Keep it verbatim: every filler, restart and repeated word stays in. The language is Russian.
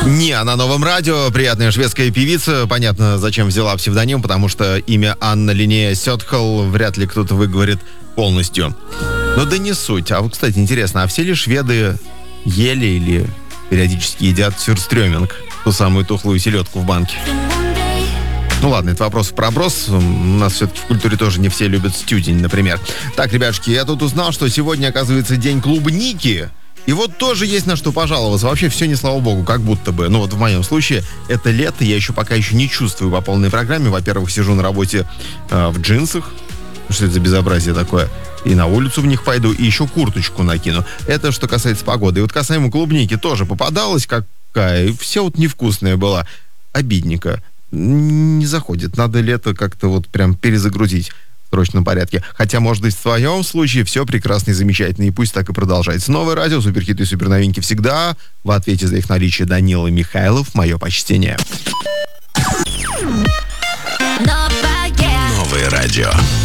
Не, на Новом радио. Приятная шведская певица. Понятно, зачем взяла псевдоним, потому что имя Анна Линнея Сёдхол вряд ли кто-то выговорит полностью. Но да не суть. А вот, кстати, интересно, а все ли шведы ели или периодически едят сюрстрёминг, ту самую тухлую селедку в банке? Ну ладно, это вопрос в проброс. У нас все-таки в культуре тоже не все любят стюдень, например. Так, ребятушки, я тут узнал, что сегодня, оказывается, день клубники. И вот тоже есть на что пожаловаться. Вообще все не слава богу, как будто бы. Ну вот в моем случае это лето, я еще пока еще не чувствую по полной программе. Во-первых, сижу на работе э, в джинсах. Что это за безобразие такое? И на улицу в них пойду, и еще курточку накину. Это что касается погоды. И вот касаемо клубники тоже попадалась какая. Вся вот невкусная была. Обидненько. Не заходит. Надо лето как-то вот прям перезагрузить в срочном порядке. Хотя, может быть, в твоем случае все прекрасно и замечательно, и пусть так и продолжается. Новое радио, суперхиты и суперновинки всегда. В ответе за их наличие Данила Михайлов. Мое почтение. Новое радио.